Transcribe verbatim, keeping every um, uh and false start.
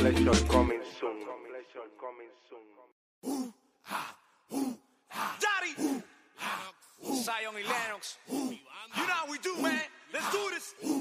Pleasure coming soon. Pleasure coming soon. Daddy, Zion y Lennox. You know how we do, man. Let's do this.